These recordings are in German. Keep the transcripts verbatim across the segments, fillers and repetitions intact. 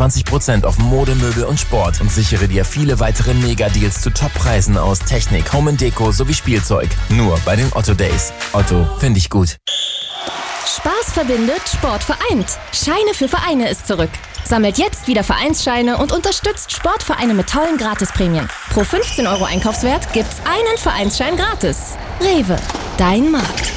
zwanzig Prozent auf Mode, Möbel und Sport und sichere dir viele weitere Mega-Deals zu Top-Preisen aus Technik, Home and Deko sowie Spielzeug. Nur bei den Otto Days. Otto, finde ich gut. Spaß verbindet, Sport vereint. Scheine für Vereine ist zurück. Sammelt jetzt wieder Vereinsscheine und unterstützt Sportvereine mit tollen Gratisprämien. Pro fünfzehn Euro Einkaufswert gibt's einen Vereinsschein gratis. Rewe, dein Markt.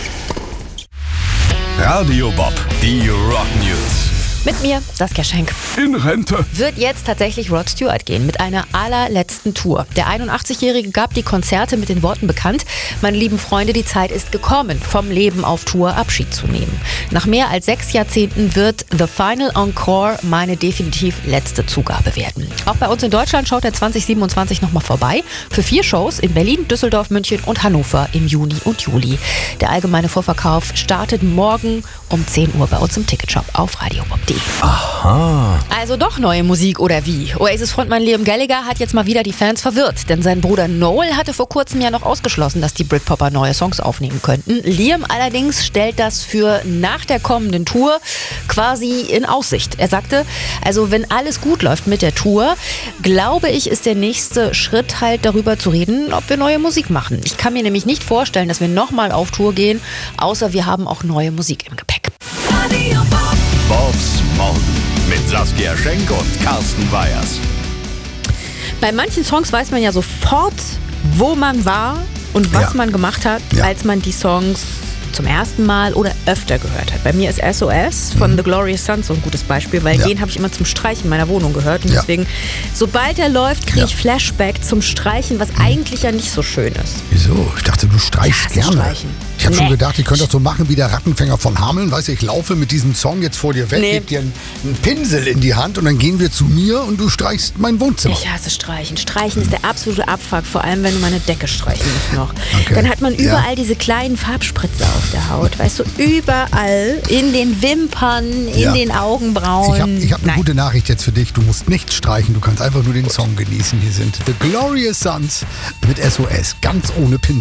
Radio Bob, die Rock News. Mit mir, Saskia Schenk. In Rente. Wird jetzt tatsächlich Rod Stewart gehen mit einer allerletzten Tour. Der einundachtzigjährige gab die Konzerte mit den Worten bekannt: Meine lieben Freunde, die Zeit ist gekommen, vom Leben auf Tour Abschied zu nehmen. Nach mehr als sechs Jahrzehnten wird The Final Encore meine definitiv letzte Zugabe werden. Auch bei uns in Deutschland schaut er zwanzig siebenundzwanzig nochmal vorbei. Für vier Shows in Berlin, Düsseldorf, München und Hannover im Juni und Juli. Der allgemeine Vorverkauf startet morgen um zehn Uhr bei uns im Ticketshop auf Radio Bob. Aha. Also doch neue Musik oder wie? Oasis-Frontmann Liam Gallagher hat jetzt mal wieder die Fans verwirrt, denn sein Bruder Noel hatte vor kurzem ja noch ausgeschlossen, dass die Britpopper neue Songs aufnehmen könnten. Liam allerdings stellt das für nach der kommenden Tour quasi in Aussicht. Er sagte, also wenn alles gut läuft mit der Tour, glaube ich, ist der nächste Schritt halt darüber zu reden, ob wir neue Musik machen. Ich kann mir nämlich nicht vorstellen, dass wir nochmal auf Tour gehen, außer wir haben auch neue Musik im Gepäck. Bobs Morgen mit Saskia Schenk und Carsten Weyers. Bei manchen Songs weiß man ja sofort, wo man war und was Ja. man gemacht hat, Ja. als man die Songs zum ersten Mal oder öfter gehört hat. Bei mir ist S O S von The Glorious Sons so ein gutes Beispiel, weil Ja. den habe ich immer zum Streichen in meiner Wohnung gehört. Und Ja. deswegen, sobald er läuft, kriege Ja. ich Flashback zum Streichen, was eigentlich ja nicht so schön ist. Wieso? Ich dachte, du streichst Ich hasse gerne. Streichen. Ich habe schon Nee. gedacht, ich könnte das so machen wie der Rattenfänger von Hameln. Weißt du, ich laufe mit diesem Song jetzt vor dir weg, Nee. gebe dir einen, einen Pinsel in die Hand und dann gehen wir zu mir und du streichst mein Wohnzimmer. Ich hasse Streichen. Streichen ist der absolute Abfuck, vor allem wenn du meine Decke streichen musst noch. Okay. Dann hat man Ja. überall diese kleinen Farbspritzer auf der Haut, weißt du, überall, in den Wimpern, in Ja. den Augenbrauen. Ich habe ich hab eine Nein. gute Nachricht jetzt für dich. Du musst nicht streichen, du kannst einfach nur den Song genießen. Hier sind The Glorious Sons mit S O S, ganz ohne Pinsel.